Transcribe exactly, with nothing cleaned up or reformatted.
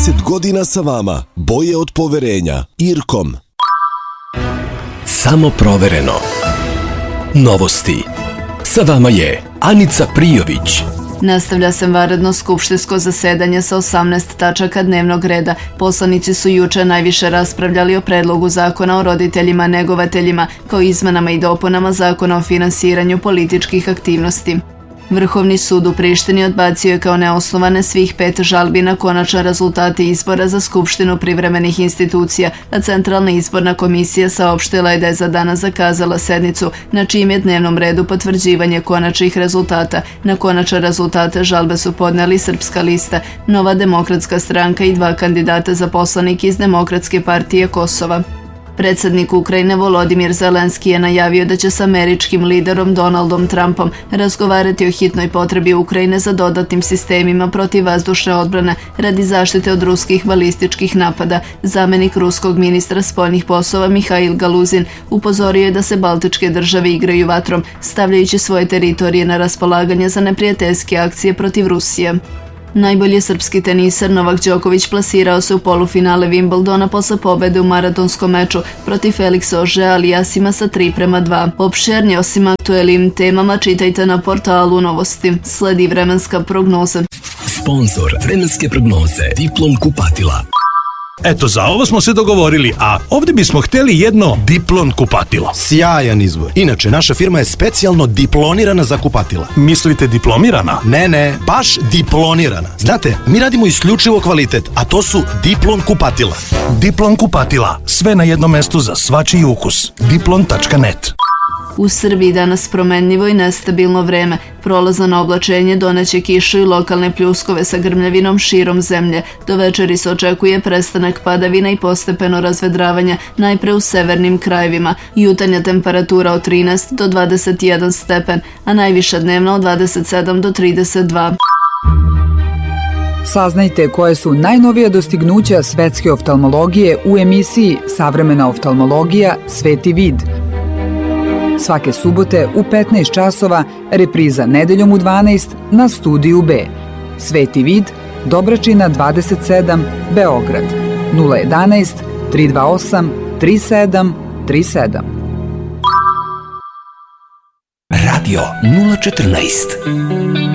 trideset godina sa vama. Boje od poverenja. Irkom. Samo provereno. Novosti. Sa vama je Anica Prijović. Nastavlja se vanredno skupštinsko zasedanje sa osamnaest tačaka dnevnog reda. Poslanici su juče najviše raspravljali o predlogu zakona o roditeljima negovateljima kao izmenama i dopunama zakona o finansiranju političkih aktivnosti. Vrhovni sud u Prištini odbacio je kao neosnovane svih pet žalbi na konačne rezultate izbora za Skupštinu privremenih institucija, a Centralna izborna komisija saopštila je da je za danas zakazala sednicu na čijem je dnevnom redu potvrđivanje konačnih rezultata. Na konačne rezultate žalbe su podneli Srpska lista, Nova demokratska stranka i dva kandidata za poslanike iz Demokratske partije Kosova. Predsjednik Ukrajine Volodimir Zelenski je najavio da će s američkim liderom Donaldom Trumpom razgovarati o hitnoj potrebi Ukrajine za dodatnim sistemima protivvazdušne odbrane radi zaštite od ruskih balističkih napada. Zamenik ruskog ministra spoljnih poslova Mihail Galuzin upozorio je da se baltičke države igraju vatrom, stavljajući svoje teritorije na raspolaganje za neprijateljske akcije protiv Rusije. Najbolji srpski tenisar Novak Đoković plasirao se u polufinale Wimbledona posle pobede u maratonskom meču protiv Felixa Auger-Aliassima sa tri prema dva. Opširnije o svim aktuelnim temama čitajte na portalu Novosti. Sledi vremenska prognoza. Sponzor vremenske prognoze Diplom kupatila. Eto, za ovo smo se dogovorili, a ovdje bismo htjeli jedno Diplon kupatilo. Sjajan izbor. Inače, naša firma je specijalno diplonirana za kupatila. Mislite diplomirana? Ne, ne, baš diplonirana. Znate, mi radimo isključivo kvalitet, a to su Diplon kupatila. Diplon kupatila. Sve na jednom mestu za svačiji ukus. diplon tačka net. U Srbiji danas promenljivo i nestabilno vreme. Prolazno oblačenje doneće kišu i lokalne pljuskove sa grmljavinom širom zemlje. Do večeri se očekuje prestanak padavina i postepeno razvedravanje, najpre u severnim krajevima. Jutarnja temperatura od trinaest do dvadeset jedan stepen, a najviša dnevna od dvadeset sedam do trideset dva. Saznajte koje su najnovija dostignuća svetske oftalmologije u emisiji Savremena oftalmologija Sveti vid. Svake subote u petnaest časova, repriza nedeljom u dvanaest na Studiju B. Sveti vid, Dobračina dvadeset sedam, Beograd. nula jedanaest, tri dva osam, tri sedam tri sedam. Radio nula četrnaest.